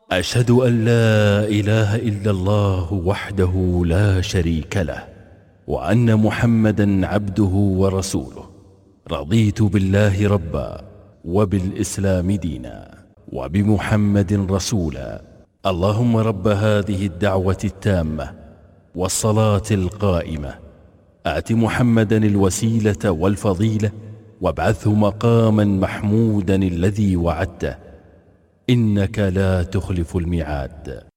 أشهد أن لا إله إلا الله وحده لا شريك له، وأن محمدا عبده ورسوله. رضيت بالله ربا، وبالإسلام دينا، وبمحمد رسولا. اللهم رب هذه الدعوة التامة والصلاة القائمة، آت محمدا الوسيلة والفضيلة، وابعثه مقاما محمودا الذي وعدته، إنك لا تخلف الميعاد.